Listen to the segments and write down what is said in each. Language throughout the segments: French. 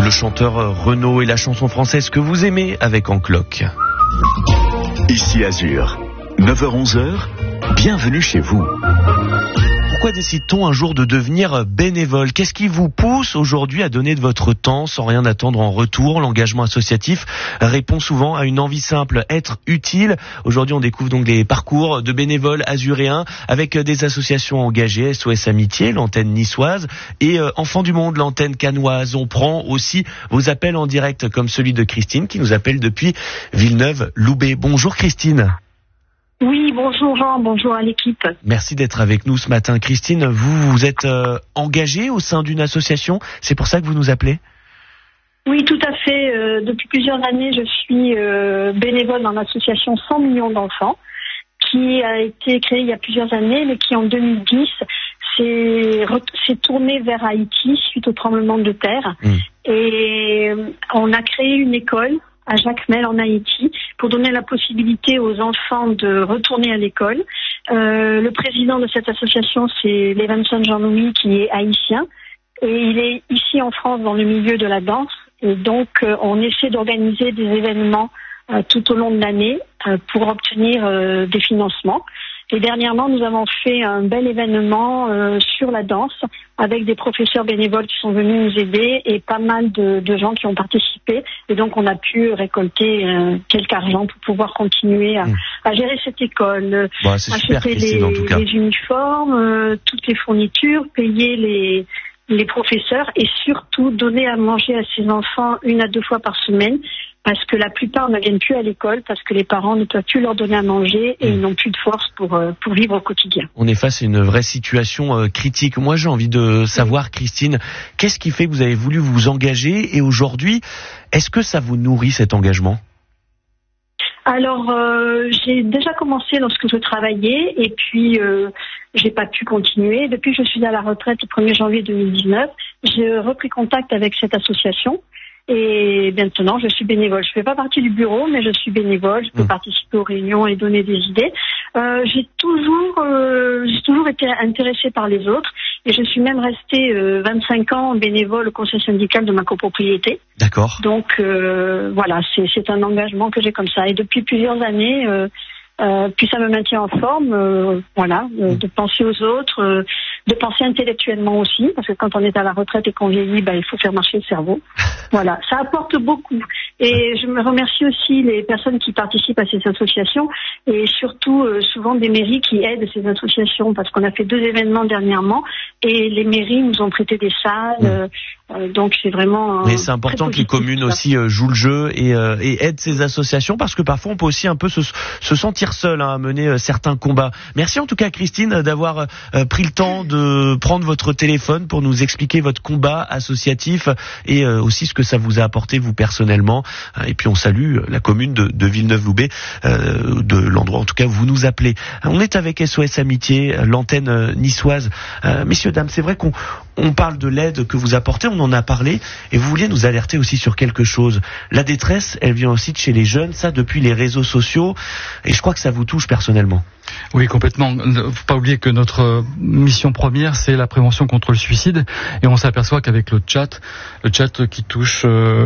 Le chanteur Renaud et la chanson française que vous aimez avec En Cloque. Ici Azur, 9h-11h, bienvenue chez vous. Pourquoi décide-t-on un jour de devenir bénévole ? Qu'est-ce qui vous pousse aujourd'hui à donner de votre temps sans rien attendre en retour ? L'engagement associatif répond souvent à une envie simple, être utile. Aujourd'hui, on découvre donc les parcours de bénévoles azuréens avec des associations engagées, SOS Amitié, l'antenne niçoise, et Enfants du Monde, l'antenne cannoise. On prend aussi vos appels en direct comme celui de Christine qui nous appelle depuis Villeneuve-Loubet. Bonjour Christine. Oui, bonjour Jean, bonjour à l'équipe. Merci d'être avec nous ce matin. Christine, vous êtes engagée au sein d'une association, c'est pour ça que vous nous appelez ? Oui, tout à fait. Depuis plusieurs années, je suis bénévole dans l'association 100 millions d'enfants, qui a été créée il y a plusieurs années, mais qui en 2010 s'est tournée vers Haïti suite au tremblement de terre. Et on a créé une école à Jacmel en Haïti pour donner la possibilité aux enfants de retourner à l'école. Le président de cette association, c'est Levenson Jean-Louis, qui est haïtien, et il est ici en France dans le milieu de la danse. Et donc, on essaie d'organiser des événements tout au long de l'année pour obtenir des financements. Et dernièrement, nous avons fait un bel événement sur la danse avec des professeurs bénévoles qui sont venus nous aider et pas mal de gens qui ont participé. Et donc, on a pu récolter quelques argent pour pouvoir continuer à gérer cette école, acheter les uniformes, toutes les fournitures, payer les professeurs et surtout donner à manger à ces enfants 1 à 2 fois par semaine. Parce que la plupart ne viennent plus à l'école parce que les parents ne peuvent plus leur donner à manger et ils n'ont plus de force pour vivre au quotidien. On est face à une vraie situation critique. Moi, j'ai envie de savoir, Christine, qu'est-ce qui fait que vous avez voulu vous engager et aujourd'hui, est-ce que ça vous nourrit cet engagement ? Alors, j'ai déjà commencé lorsque je travaillais et puis j'ai pas pu continuer. Depuis que je suis à la retraite le 1er janvier 2019, j'ai repris contact avec cette association. Et maintenant, je suis bénévole. Je fais pas partie du bureau, mais je suis bénévole. Je peux participer aux réunions et donner des idées. J'ai toujours été intéressée par les autres. Et je suis même restée 25 ans bénévole au conseil syndical de ma copropriété. D'accord. Donc, voilà, c'est un engagement que j'ai comme ça. Et depuis plusieurs années, puis ça me maintient en forme, de penser aux autres, de penser intellectuellement aussi, parce que quand on est à la retraite et qu'on vieillit, il faut faire marcher le cerveau. Voilà, ça apporte beaucoup. Et je me remercie aussi les personnes qui participent à ces associations et surtout souvent des mairies qui aident ces associations, parce qu'on a fait 2 événements dernièrement et les mairies nous ont prêté des salles. Donc c'est vraiment. Mais c'est important que les communes aussi jouent le jeu et aident ces associations, parce que parfois on peut aussi un peu se sentir seul à mener certains combats. Merci en tout cas Christine d'avoir pris le temps de prendre votre téléphone pour nous expliquer votre combat associatif et aussi ce que ça vous a apporté vous personnellement. Et puis on salue la commune de Villeneuve-Loubet, de l'endroit en tout cas où vous nous appelez. On est avec SOS Amitié, l'antenne niçoise. Messieurs, dames, c'est vrai qu'on parle de l'aide que vous apportez, on en a parlé, et vous vouliez nous alerter aussi sur quelque chose. La détresse, elle vient aussi de chez les jeunes, ça depuis les réseaux sociaux, et je crois que ça vous touche personnellement. Oui, complètement. Il ne faut pas oublier que notre mission première, c'est la prévention contre le suicide, et on s'aperçoit qu'avec le chat qui touche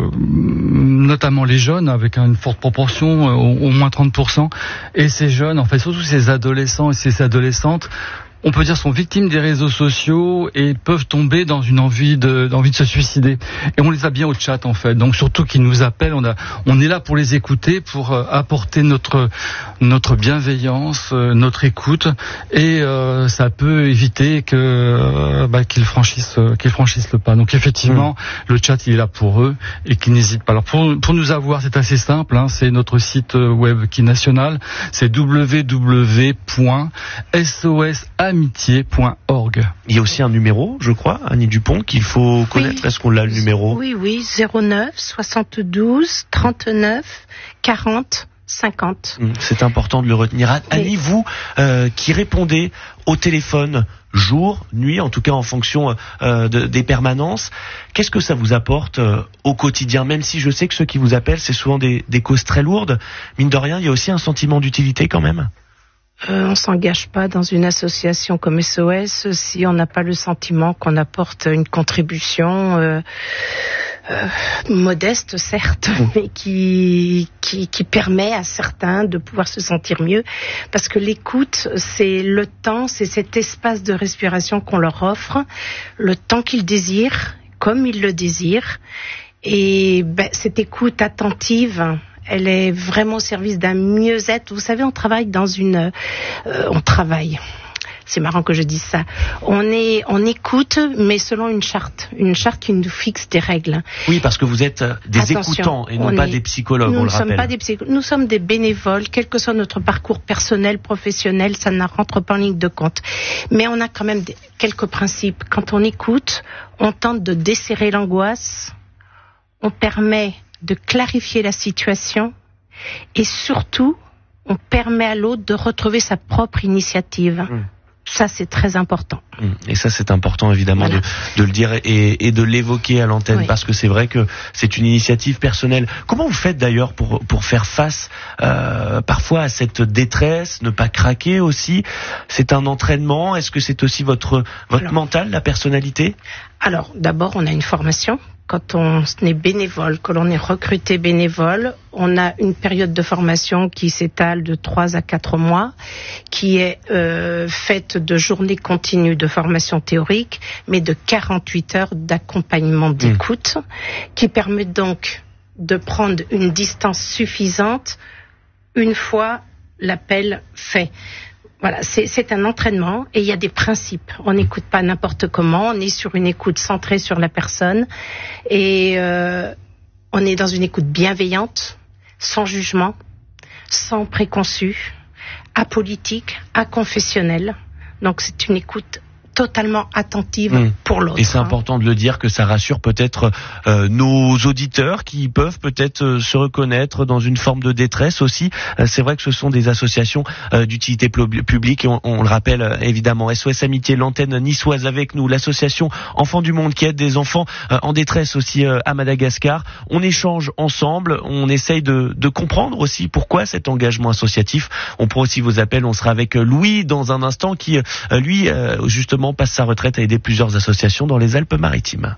notamment les jeunes, avec une forte proportion, au moins 30%, et ces jeunes, en fait, surtout ces adolescents et ces adolescentes, on peut dire sont victimes des réseaux sociaux et peuvent tomber dans une envie de se suicider. Et on les a bien au chat en fait. Donc surtout qu'ils nous appellent, on est là pour les écouter, pour apporter notre bienveillance, notre écoute, et ça peut éviter qu'ils franchissent le pas. Donc effectivement, le chat il est là pour eux et qu'ils n'hésitent pas. Alors pour nous avoir, c'est assez simple, c'est notre site web qui est national, c'est www.sosamitié.org. Il y a aussi un numéro, je crois, Annie Dupont, qu'il faut connaître. Est-ce qu'on l'a le numéro ? Oui, 09 72 39 40 50. C'est important de le retenir. Annie, vous qui répondez au téléphone jour, nuit, en tout cas en fonction des permanences, qu'est-ce que ça vous apporte au quotidien ? Même si je sais que ceux qui vous appellent, c'est souvent des causes très lourdes, mine de rien, il y a aussi un sentiment d'utilité quand même ? On s'engage pas dans une association comme SOS si on n'a pas le sentiment qu'on apporte une contribution modeste certes, mais qui permet à certains de pouvoir se sentir mieux, parce que l'écoute, c'est le temps, c'est cet espace de respiration qu'on leur offre, le temps qu'ils désirent, comme ils le désirent, et cette écoute attentive, elle est vraiment au service d'un mieux-être. Vous savez, on travaille c'est marrant que je dise ça. On écoute, mais selon une charte qui nous fixe des règles. Oui, parce que vous êtes des écoutants et non pas des psychologues, on le rappelle. Nous ne sommes pas des psychologues, nous sommes des bénévoles, quel que soit notre parcours personnel, professionnel, ça ne rentre pas en ligne de compte. Mais on a quand même quelques principes. Quand on écoute, on tente de desserrer l'angoisse, on permet de clarifier la situation et surtout, on permet à l'autre de retrouver sa propre initiative. Ça, c'est très important. Et ça, c'est important, évidemment, voilà, de le dire et de l'évoquer à l'antenne, oui, parce que c'est vrai que c'est une initiative personnelle. Comment vous faites, d'ailleurs, pour faire face parfois à cette détresse, ne pas craquer aussi? C'est un entraînement? Est-ce que c'est aussi votre mental, la personnalité? Alors, d'abord, on a une formation. Quand on est bénévole, que l'on est recruté bénévole, on a une période de formation qui s'étale de 3 à 4 mois, qui est faite de journées continues de formation théorique, mais de 48 heures d'accompagnement d'écoute, qui permet donc de prendre une distance suffisante une fois l'appel fait. Voilà, c'est un entraînement et il y a des principes. On n'écoute pas n'importe comment, on est sur une écoute centrée sur la personne et on est dans une écoute bienveillante, sans jugement, sans préconçu, apolitique, aconfessionnelle. Donc c'est une écoute totalement attentive pour l'autre. Et c'est important de le dire, que ça rassure peut-être nos auditeurs qui peuvent peut-être se reconnaître dans une forme de détresse aussi. C'est vrai que ce sont des associations d'utilité publique et on le rappelle évidemment. SOS Amitié, l'antenne niçoise avec nous, l'association Enfants du Monde qui aide des enfants en détresse aussi à Madagascar. On échange ensemble, on essaye de comprendre aussi pourquoi cet engagement associatif. On prend aussi vos appels, on sera avec Louis dans un instant qui lui justement passe sa retraite à aider plusieurs associations dans les Alpes-Maritimes.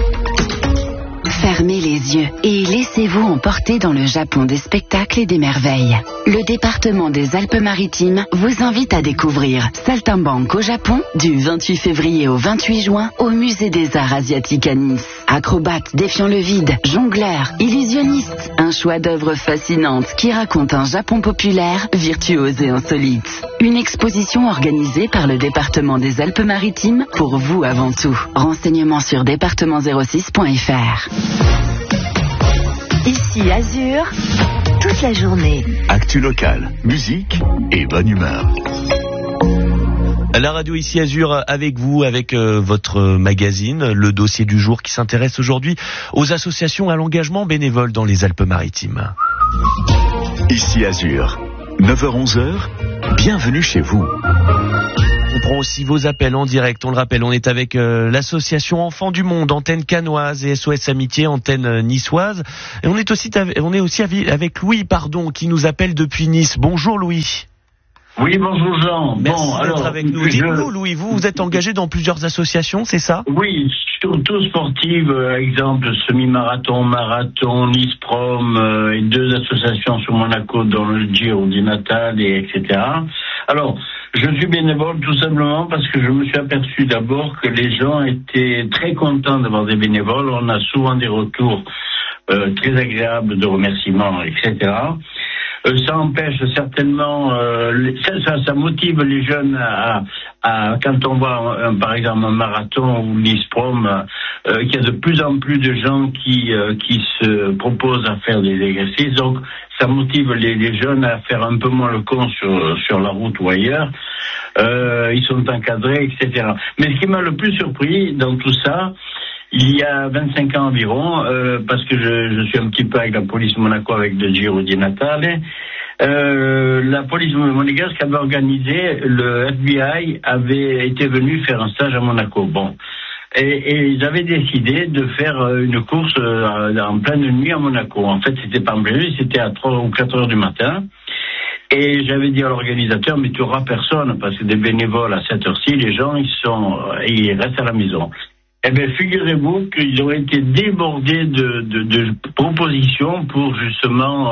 Fermez les yeux et laissez-vous emporter dans le Japon des spectacles et des merveilles. Le département des Alpes-Maritimes vous invite à découvrir Saltimbanque au Japon du 28 février au 28 juin au Musée des Arts Asiatiques à Nice. Acrobates défiant le vide, jongleurs, illusionnistes, un choix d'œuvres fascinantes qui racontent un Japon populaire, virtuose et insolite. Une exposition organisée par le département des Alpes-Maritimes pour vous avant tout. Renseignements sur département06.fr. Ici Azur, toute la journée. Actu locale, musique et bonne humeur. La radio ici Azur avec vous, avec votre magazine, le dossier du jour qui s'intéresse aujourd'hui aux associations à l'engagement bénévole dans les Alpes-Maritimes. Ici Azur, 9h-11h, bienvenue chez vous. On prend aussi vos appels en direct, on le rappelle, on est avec l'association Enfants du Monde, antenne cannoise, et SOS Amitié, antenne niçoise. Et on est aussi avec Louis, qui nous appelle depuis Nice. Bonjour Louis. Oui, bonjour Jean. Merci d'être avec nous. Dites-nous Louis, vous êtes engagé dans plusieurs associations, c'est ça? Oui, surtout sportives, exemple semi-marathon, marathon, Nice-Prom, et 2 associations sur Monaco dans le Giro di Natale, et etc. Alors, je suis bénévole tout simplement parce que je me suis aperçu d'abord que les gens étaient très contents d'avoir des bénévoles. On a souvent des retours très agréables de remerciements, etc. Ça empêche certainement, ça motive les jeunes à quand on voit par exemple un marathon ou l'ISPROM, qu'il y a de plus en plus de gens qui se proposent à faire des exercices. Donc ça motive les jeunes à faire un peu moins le con sur la route ou ailleurs. Ils sont encadrés, etc. Mais ce qui m'a le plus surpris dans tout ça, il y a 25 ans environ, parce que je suis un petit peu avec la police de Monaco avec le Giro di Natale, la police monégasque avait organisé, le FBI avait été venu faire un stage à Monaco. Bon. Et ils avaient décidé de faire une course en pleine nuit à Monaco. En fait, c'était pas en pleine nuit, c'était à 3 ou 4 heures du matin. Et j'avais dit à l'organisateur, mais tu auras personne, parce que des bénévoles à cette heure-ci, les gens, ils restent à la maison. Eh bien, figurez-vous qu'ils ont été débordés de propositions pour justement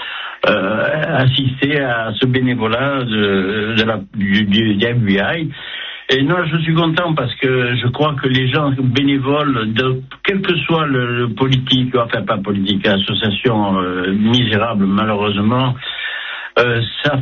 assister à ce bénévolat du FBI. Et non, je suis content parce que je crois que les gens bénévoles, quel que soit le politique, enfin pas politique, association misérable malheureusement, ça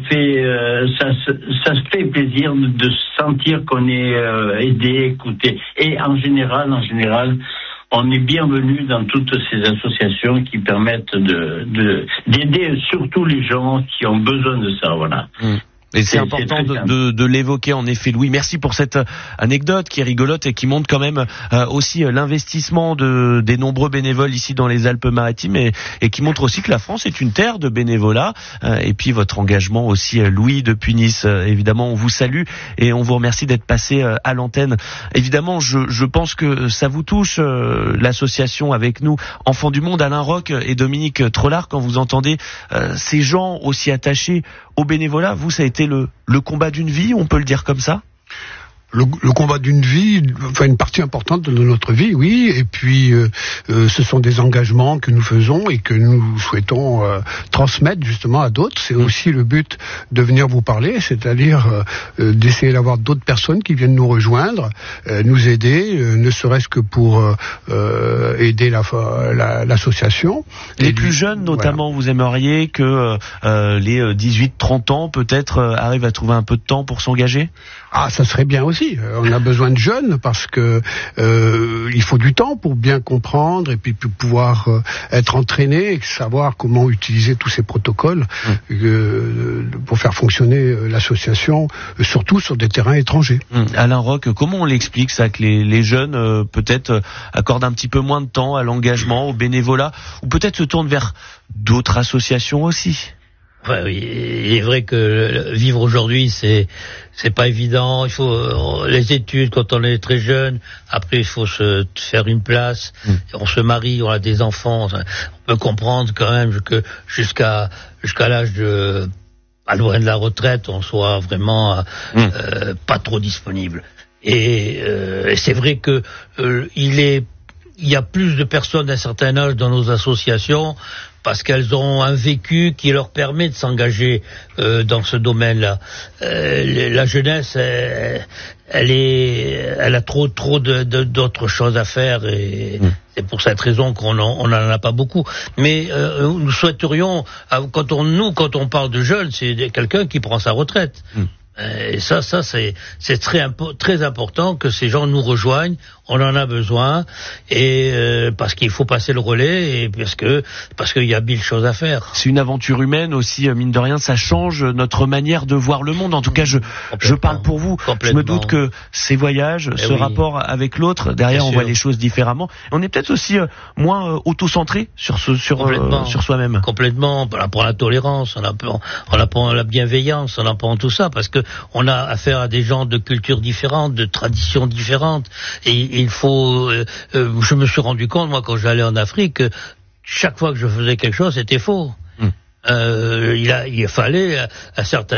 se fait plaisir de sentir qu'on est aidé, écouté. Et en général, on est bienvenu dans toutes ces associations qui permettent d'aider surtout les gens qui ont besoin de ça, voilà. Et c'est important de l'évoquer, en effet, Louis. Merci pour cette anecdote qui est rigolote et qui montre quand même aussi l'investissement des nombreux bénévoles ici dans les Alpes-Maritimes et qui montre aussi que la France est une terre de bénévolat. Et puis votre engagement aussi, Louis, depuis Nice. Évidemment, on vous salue et on vous remercie d'être passé à l'antenne. Évidemment, je pense que ça vous touche, l'association avec nous, Enfants du Monde, Alain Roch et Dominique Trollard, quand vous entendez ces gens aussi attachés au bénévolat. Vous, ça a été le combat d'une vie, on peut le dire comme ça ? Le combat d'une vie, enfin une partie importante de notre vie, oui. Et puis, ce sont des engagements que nous faisons et que nous souhaitons transmettre justement à d'autres. C'est aussi le but de venir vous parler, c'est-à-dire d'essayer d'avoir d'autres personnes qui viennent nous rejoindre, nous aider, ne serait-ce que pour aider l'association. Les plus jeunes, notamment, voilà. Vous aimeriez que les 18-30 ans, peut-être, arrivent à trouver un peu de temps pour s'engager ? Ah, ça serait bien aussi. On a besoin de jeunes parce que il faut du temps pour bien comprendre et puis pouvoir être entraîné et savoir comment utiliser tous ces protocoles pour faire fonctionner l'association, surtout sur des terrains étrangers. Alain Roch, comment on l'explique ça, que les jeunes peut-être accordent un petit peu moins de temps à l'engagement, au bénévolat, ou peut-être se tournent vers d'autres associations aussi ? Ouais, oui, il est vrai que vivre aujourd'hui, c'est pas évident. Il faut les études quand on est très jeune. Après, il faut se faire une place. On se marie, on a des enfants. On peut comprendre quand même que jusqu'à l'âge à loin de la retraite, on soit vraiment pas trop disponible. Et c'est vrai que il y a plus de personnes d'un certain âge dans nos associations parce qu'elles ont un vécu qui leur permet de s'engager dans ce domaine-là. La jeunesse, elle a trop d'autres choses à faire et c'est pour cette raison qu'on n'en a pas beaucoup. Mais nous souhaiterions, quand on parle de jeunes, c'est quelqu'un qui prend sa retraite. Et ça c'est très important que ces gens nous rejoignent. On en a besoin et parce qu'il faut passer le relais et parce qu'il y a mille choses à faire. C'est une aventure humaine aussi, mine de rien, ça change notre manière de voir le monde. En tout cas, je parle pour vous. Je me doute que ces voyages, rapport avec l'autre, derrière on voit les choses différemment. On est peut-être aussi moins auto-centré sur soi-même. Complètement. On apprend la tolérance, on apprend la bienveillance, on apprend tout ça parce que on a affaire à des gens de cultures différentes, de traditions différentes et il faut. Je me suis rendu compte, moi, quand j'allais en Afrique, chaque fois que je faisais quelque chose, c'était faux. Il fallait à certains